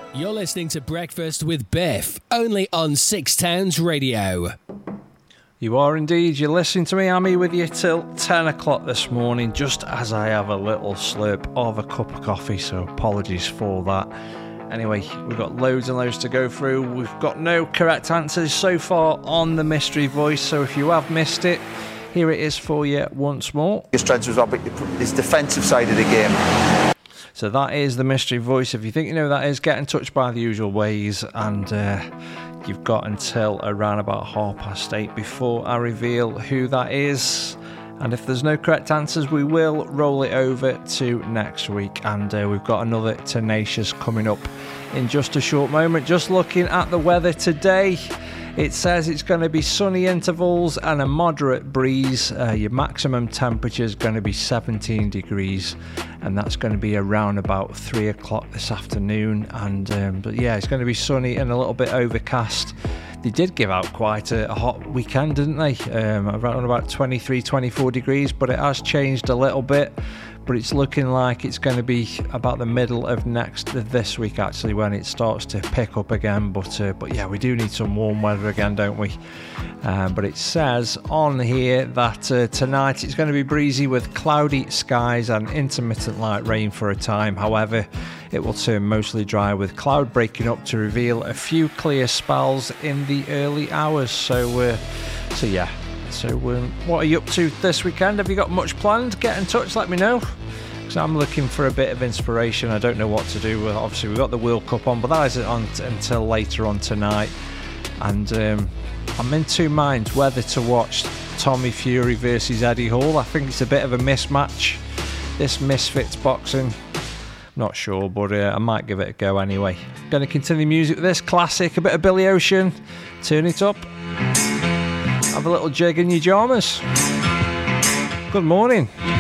You're listening to Breakfast with Biff, only on Six Towns Radio. You are indeed. You're listening to me. I'm here with you till 10 o'clock this morning, just as I have a little slurp of a cup of coffee, so apologies for that. Anyway, we've got loads and loads to go through. We've got no correct answers so far on the mystery voice, so if you have missed it, here it is for you once more. His strength was his defensive side of the game. So that is the mystery voice. If you think you know who that is, get in touch by the usual ways, and you've got until around about 8:30 before I reveal who that is. And if there's no correct answers, we will roll it over to next week, and we've got another Tenacious coming up in just a short moment. Just looking at the weather today, it says it's going to be sunny intervals and a moderate breeze. Your maximum temperature is going to be 17 degrees, and that's going to be around about 3 o'clock this afternoon. And but yeah, it's going to be sunny and a little bit overcast. They did give out quite a hot weekend, didn't they? Around about 23, 24 degrees, but it has changed a little bit. But it's looking like it's going to be about the middle of this week, actually, when it starts to pick up again. But yeah, we do need some warm weather again, don't we? But it says on here that tonight it's going to be breezy with cloudy skies and intermittent light rain for a time. However, it will turn mostly dry with cloud breaking up to reveal a few clear spells in the early hours. So yeah. So what are you up to this weekend? Have you got much planned? Get in touch, let me know. Because I'm looking for a bit of inspiration. I don't know what to do. Well, obviously, we've got the World Cup on, but that isn't on until later on tonight. And I'm in two minds whether to watch Tommy Fury versus Eddie Hall. I think it's a bit of a mismatch, this Misfits boxing. Not sure, but I might give it a go anyway. Going to continue music with this classic, a bit of Billy Ocean. Turn it up. Have a little jig in your jammers. Good morning.